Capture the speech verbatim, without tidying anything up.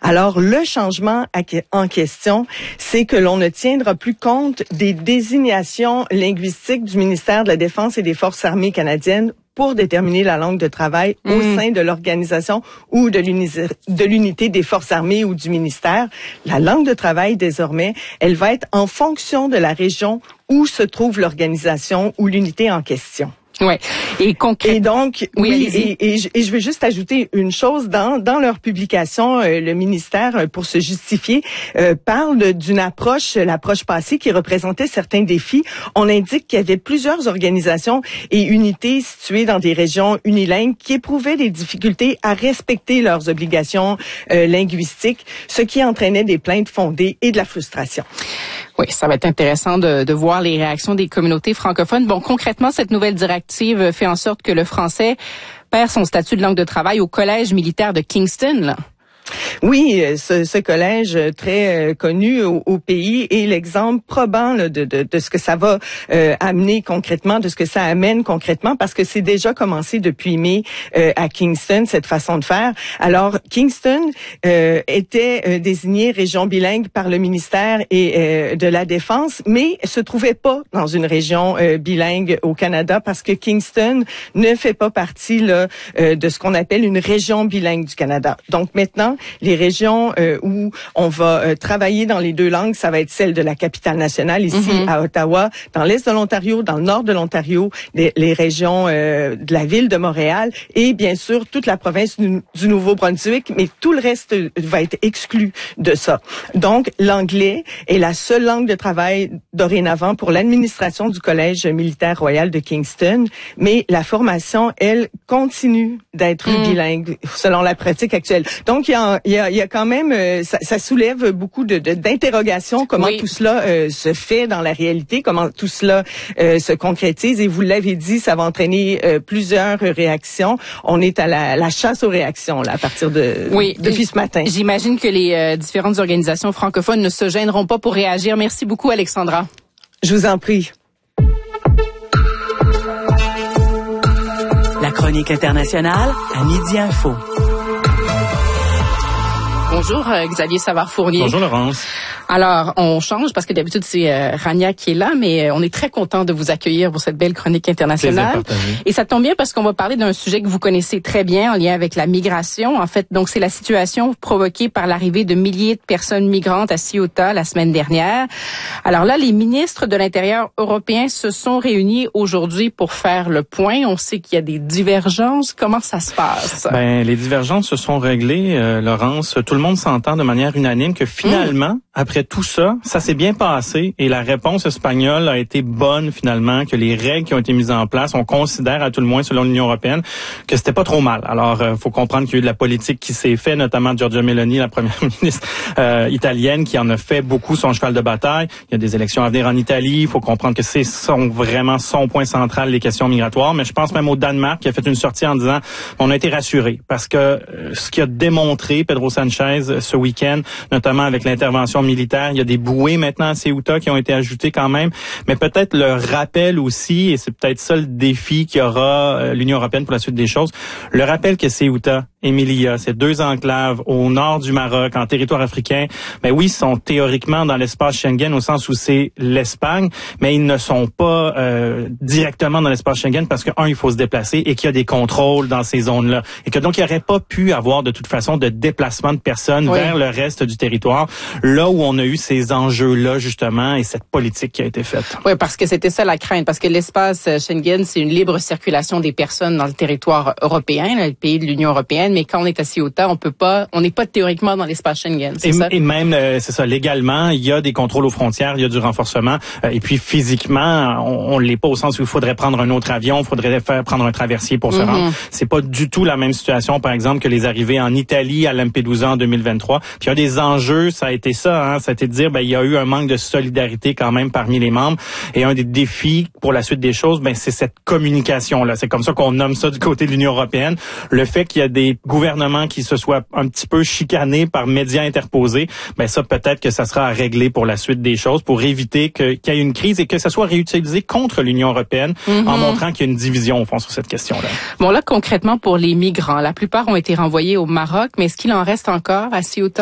Alors, le changement en question, c'est que l'on ne tiendra plus compte des désignations linguistiques du ministère de la Défense et des Forces armées canadiennes pour déterminer la langue de travail mmh. au sein de l'organisation ou de l'unité, de l'unité des Forces armées ou du ministère. La langue de travail, désormais, elle va être en fonction de la région où se trouve l'organisation ou l'unité en question. Ouais. Et concrètement. Et donc, oui, oui et, et, je, et je veux juste ajouter une chose dans dans leur publication, euh, le ministère, euh, pour se justifier, euh, parle d'une approche, l'approche passée, qui représentait certains défis. On indique qu'il y avait plusieurs organisations et unités situées dans des régions unilingues qui éprouvaient des difficultés à respecter leurs obligations euh, linguistiques, ce qui entraînait des plaintes fondées et de la frustration. Oui, ça va être intéressant de, de voir les réactions des communautés francophones. Bon, concrètement, cette nouvelle directive fait en sorte que le français perd son statut de langue de travail au collège militaire de Kingston, là. Oui, ce, ce collège très euh, connu au, au pays est l'exemple probant là, de, de, de ce que ça va euh, amener concrètement, de ce que ça amène concrètement, parce que c'est déjà commencé depuis mai euh, à Kingston, cette façon de faire. Alors, Kingston euh, était euh, désigné région bilingue par le ministère et euh, de la Défense, mais se trouvait pas dans une région euh, bilingue au Canada, parce que Kingston ne fait pas partie là, euh, de ce qu'on appelle une région bilingue du Canada. Donc maintenant, les régions euh, où on va euh, travailler dans les deux langues, ça va être celle de la capitale nationale, ici mm-hmm. à Ottawa, dans l'est de l'Ontario, dans le nord de l'Ontario, les, les régions euh, de la ville de Montréal et bien sûr toute la province du, du Nouveau-Brunswick, mais tout le reste va être exclu de ça. Donc, l'anglais est la seule langue de travail dorénavant pour l'administration du Collège militaire royal de Kingston, mais la formation, elle, continue d'être mm. bilingue selon la pratique actuelle. Donc, il y a Il y a, il y a quand même, euh, ça, ça soulève beaucoup de, de d'interrogations, comment oui. tout cela euh, se fait dans la réalité, comment tout cela euh, se concrétise. Et vous l'avez dit, ça va entraîner euh, plusieurs réactions. On est à la, la chasse aux réactions là à partir de oui, depuis ce matin. J'imagine que les euh, différentes organisations francophones ne se gêneront pas pour réagir. Merci beaucoup, Alexandra. Je vous en prie. La chronique internationale à Midi Info. Bonjour, euh, Xavier Savard-Fournier. Bonjour, Laurence. Alors, on change parce que d'habitude, c'est euh, Rania qui est là, mais euh, on est très content de vous accueillir pour cette belle chronique internationale. Et ça tombe bien parce qu'on va parler d'un sujet que vous connaissez très bien en lien avec la migration. En fait, donc c'est la situation provoquée par l'arrivée de milliers de personnes migrantes à Ceuta la semaine dernière. Alors là, les ministres de l'Intérieur européens se sont réunis aujourd'hui pour faire le point. On sait qu'il y a des divergences. Comment ça se passe? Ben, les divergences se sont réglées, euh, Laurence. Tout le monde s'entend de manière unanime que finalement, mmh. après tout ça, ça s'est bien passé et la réponse espagnole a été bonne finalement, que les règles qui ont été mises en place, on considère à tout le moins selon l'Union européenne que c'était pas trop mal. Alors, euh, faut comprendre qu'il y a eu de la politique qui s'est fait, notamment Giorgia Meloni, la première ministre euh, italienne, qui en a fait beaucoup son cheval de bataille. Il y a des élections à venir en Italie. Il faut comprendre que c'est son, vraiment son point central, les questions migratoires. Mais je pense même au Danemark qui a fait une sortie en disant on a été rassurés parce que euh, ce qui a démontré Pedro Sanchez ce week-end, notamment avec l'intervention militaire, il y a des bouées maintenant à Ceuta qui ont été ajoutées quand même, mais peut-être le rappel aussi, et c'est peut-être ça le défi qu'aura euh, l'Union européenne pour la suite des choses, le rappel que Ceuta et Melilla, ces deux enclaves au nord du Maroc, en territoire africain, ben oui, sont théoriquement dans l'espace Schengen au sens où c'est l'Espagne, mais ils ne sont pas euh, directement dans l'espace Schengen parce que, un, il faut se déplacer et qu'il y a des contrôles dans ces zones-là. Et que donc, il n'y aurait pas pu avoir de toute façon de déplacement de personnes oui. vers le reste du territoire, là où on a eu ces enjeux-là, justement, et cette politique qui a été faite. Oui, parce que c'était ça la crainte, parce que l'espace Schengen, c'est une libre circulation des personnes dans le territoire européen, là, le pays de l'Union européenne, mais quand on est à Ceuta, on peut pas, on n'est pas théoriquement dans l'espace Schengen, c'est et, ça? Et même, euh, c'est ça, légalement, il y a des contrôles aux frontières, il y a du renforcement, euh, et puis physiquement, on, on l'est pas au sens où il faudrait prendre un autre avion, il faudrait faire prendre un traversier pour se mm-hmm. rendre. C'est pas du tout la même situation, par exemple, que les arrivées en Italie à Lampedusa en deux mille vingt-trois. Puis un des enjeux, ça a été ça, hein, ça a été de dire, ben il y a eu un manque de solidarité quand même parmi les membres. Et un des défis pour la suite des choses, ben c'est cette communication-là. C'est comme ça qu'on nomme ça du côté de l'Union européenne. Le fait qu'il y a des gouvernements qui se soient un petit peu chicanés par médias interposés, ben ça peut-être que ça sera à régler pour la suite des choses, pour éviter que, qu'il y ait une crise et que ça soit réutilisé contre l'Union européenne, mm-hmm. en montrant qu'il y a une division au fond sur cette question-là. Bon là, concrètement pour les migrants, la plupart ont été renvoyés au Maroc, mais est-ce qu'il en reste encore à Ceuta?